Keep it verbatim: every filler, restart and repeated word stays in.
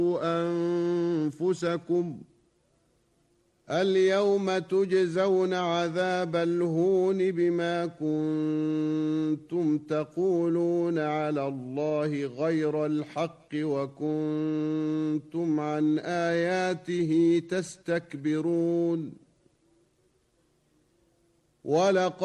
أنفسكم اليوم تجزون عذاب الهون بما كنتم تقولون على الله غير الحق وكنتم عن آياته تستكبرون. ولقد